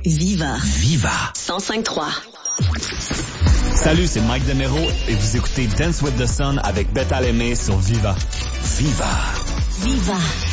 Viva. Viva. 105.3. Salut, c'est Mike Demero et vous écoutez Dance with the Sun avec Beth Alemé sur Viva. Viva. Viva.